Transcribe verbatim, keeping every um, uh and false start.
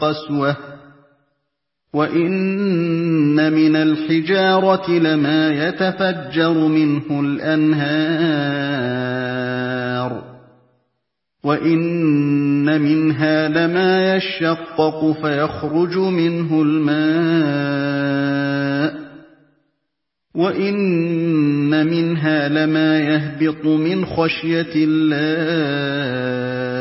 قَسْوَةٌ وَإِنَّ مِنَ الْحِجَارَةِ لَمَا يَتَفَجَّرُ مِنْهُ الْأَنْهَارُ وَإِنَّ مِنْهَا لَمَا يَشَّقَّقُ فَيَخْرُجُ مِنْهُ الْمَاءُ وَإِنَّ مِنْهَا لَمَا يَهْبِطُ مِنْ خَشْيَةِ اللَّهِ